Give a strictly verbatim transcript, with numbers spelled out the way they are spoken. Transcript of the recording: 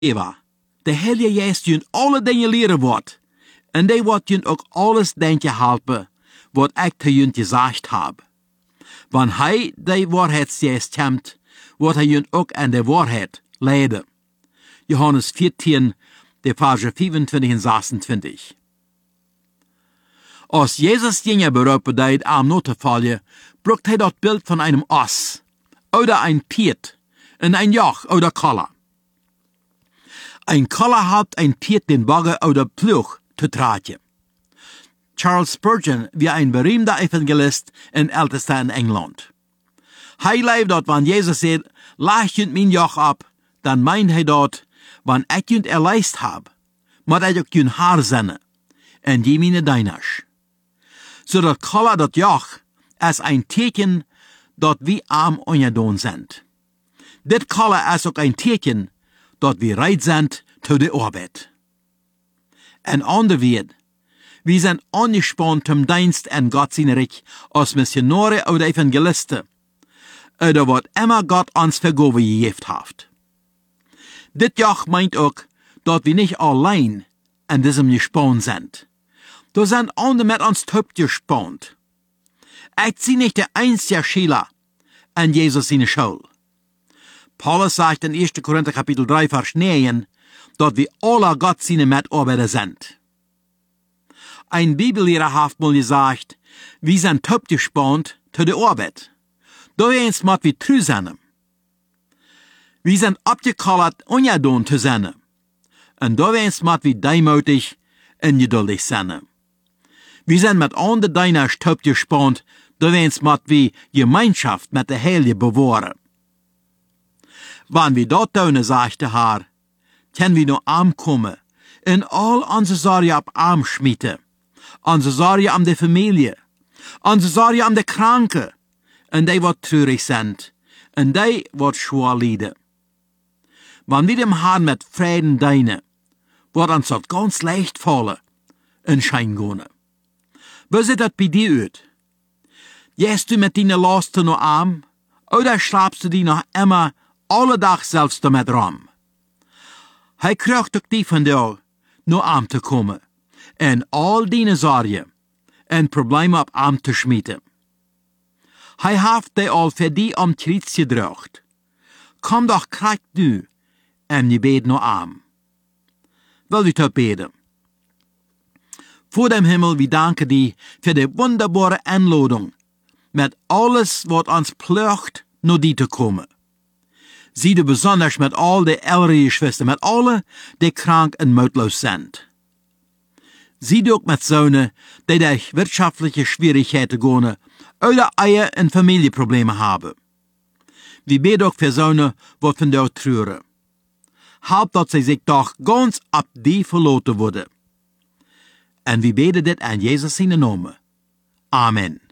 Eva. De Heilige Geest junt alle dingen leren wordt. En die wordt junt ook alles denken helpen, wat ik te junt gezegd heb. Wanneer hij de waarheidsgeest komt, wordt hij junt ook aan de waarheid leiden. Johannes veertien, de versen vierentwintig en zesentwintig. Als Jezus dingen beroepen deed om not te vallen, brukt hij dat beeld van einem Os, oder ein Piet, en ein Joch oder Koller. Ein Koller hat ein Piet den Bagger oder Ploeg te tragen. Charles Spurgeon war ein berühmter Evangelist in Ältester in England. Hij leeft dat wanneer Jezus zegt, leg junt mijn joch ab, dan meint hij dat, wanneer ik junt erleist heb, maar ik ook junt haar zenne, en die meine deiners. So dat Koller dat joch, is ein teken dat wir arm ongedaan zijn. Dit Koller is ook ein teken dat wir reit sind zu der Arbeit. En ander wird, wir sind angespannt zum Dienst an Gott sein Reich als Missionare oder Evangelisten, oder wat immer Gott uns vergeben gegeben hat. Dit Joch meint auch, dass wir nicht allein an diesem gespannt sind. Da sind andere mit uns top gespannt. Ich bin nicht der einzige Schüler an Jesus seine Schule. Paulus sagt in erster Korinther Kapitel drei, Vers neun, dass wir alle Gott seine Mitarbeiter sind. Ein Bibellehrer hat mal gesagt, wir sind top gespannt zu der Arbeit. Da wir uns mit wie treu sind. Wir sind abgekallert, ungedaan zu sein. Und da wir uns mit wie demutig und geduldig sind. Wir sind mit anderen Dieners top gespannt, da wir uns mit wie Gemeinschaft mit der Heilige bewahren. Wann wir dort tun, sagt der Herr, können wir nur ankommen, in all unsere Sorgen ab Arm schmieden, unsere Sorgen an der Familie, unsere Sorgen an der Kranken, und die, wat traurig sind, und die, wat schwer leiden. Wenn wir dem Herrn mit Frieden dienen, wird uns das ganz leicht fallen und schein gehen. Wie sieht das bei dir aus? Gehst du mit deinen Lasten noch arm, oder schlafst du die noch immer alle Tag selbst damit rum? Hij krijgt ook die van jou naar arm te komen en al die zorgen en problemen op arm te schmieden. Hij heeft die al voor die om kriets gedraagt. Kom doch krijg nu en je bed naar arm. Wil je toch beden? Voor dem Himmel, we danken die voor de wunderbare aanlouding met alles wat ons plucht naar die te komen. Zie du besonders mit all de ältere Geschwister, mit alle, die krank und mutlos sind. Zie du auch mit Söhnen, die durch wirtschaftliche Schwierigkeiten gehen oder Eier- und Familienprobleme haben. Wir beten auch für Söhne, die von dir trauern. Halb, dass sie sich doch ganz ab die verloten worden. Und wir beten das an Jesus seinen Namen. Amen.